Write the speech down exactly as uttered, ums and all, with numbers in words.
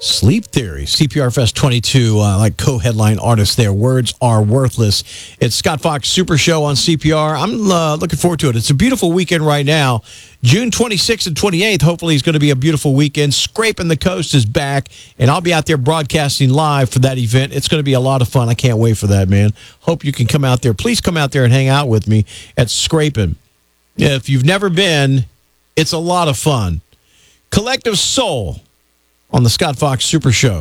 Sleep Theory, C P R Fest twenty-two, uh, like co-headline artists there. Words are worthless. It's Scott Fox Super Show on C P R. I'm uh, looking forward to it. It's a beautiful weekend right now. June twenty-sixth and twenty-eighth, hopefully it's going to be a beautiful weekend. Scraping the Coast is back, and I'll be out there broadcasting live for that event. It's going to be a lot of fun. I can't wait for that, man. Hope you can come out there. Please come out there and hang out with me at Scraping. If you've never been, it's a lot of fun. Collective Soul on the Scott Fox Super Show.